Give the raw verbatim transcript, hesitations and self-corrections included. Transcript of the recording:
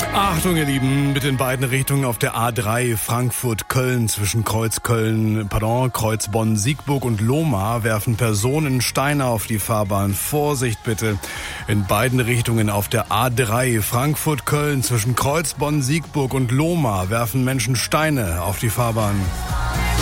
Achtung, ihr Lieben, bitte in beiden Richtungen auf der A drei Frankfurt-Köln zwischen Kreuz Köln, pardon, Kreuz Bonn-Siegburg und Lohmar werfen Personen Steine auf die Fahrbahn. Vorsicht bitte. In beiden Richtungen auf der A drei Frankfurt-Köln zwischen Kreuz Bonn-Siegburg und Lohmar werfen Menschen Steine auf die Fahrbahn.